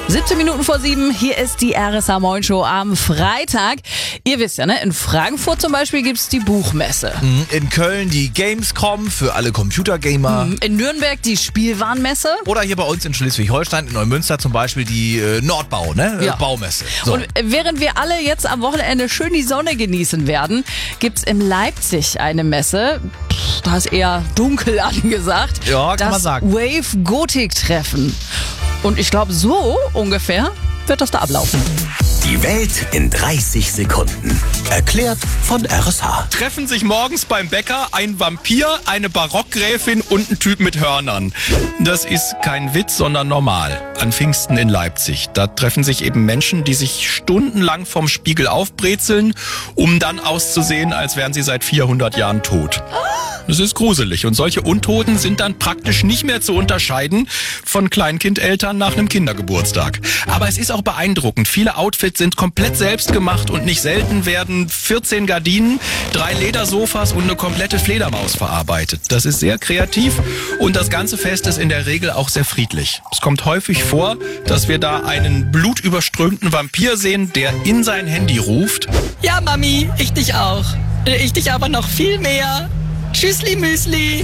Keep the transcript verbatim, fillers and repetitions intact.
siebzehn Minuten vor sieben, hier ist die R S H Moin Show am Freitag. Ihr wisst ja, ne? In Frankfurt zum Beispiel gibt's die Buchmesse. In Köln die Gamescom für alle Computergamer. In Nürnberg die Spielwarenmesse. Oder hier bei uns in Schleswig-Holstein, in Neumünster zum Beispiel die äh, Nordbau, ne? Ja. Baumesse. So. Und während wir alle jetzt am Wochenende schön die Sonne genießen werden, gibt's in Leipzig eine Messe. Pff, da ist eher dunkel angesagt. Ja, kann das man sagen. Wave Gothic Treffen. Und ich glaube, so ungefähr wird das da ablaufen. Die Welt in dreißig Sekunden. Erklärt von R S H. Treffen sich morgens beim Bäcker ein Vampir, eine Barockgräfin und ein Typ mit Hörnern. Das ist kein Witz, sondern normal. An Pfingsten in Leipzig. Da treffen sich eben Menschen, die sich stundenlang vom Spiegel aufbrezeln, um dann auszusehen, als wären sie seit vierhundert Jahren tot. Das ist gruselig. Und solche Untoten sind dann praktisch nicht mehr zu unterscheiden von Kleinkindeltern nach einem Kindergeburtstag. Aber es ist auch beeindruckend. Viele Outfits sind komplett selbst gemacht und nicht selten werden vierzehn Gardinen, drei Ledersofas und eine komplette Fledermaus verarbeitet. Das ist sehr kreativ und das ganze Fest ist in der Regel auch sehr friedlich. Es kommt häufig vor, dass wir da einen blutüberströmten Vampir sehen, der in sein Handy ruft. Ja, Mami, ich dich auch. Ich dich aber noch viel mehr. Tschüssli, Müsli.